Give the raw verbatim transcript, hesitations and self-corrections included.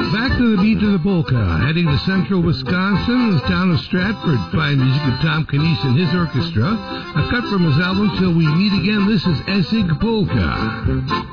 Back to the beat of the polka, heading to central Wisconsin, the town of Stratford. Fine music of Tom Canese and his orchestra. A cut from his album Till We Meet Again. This is Essig Polka.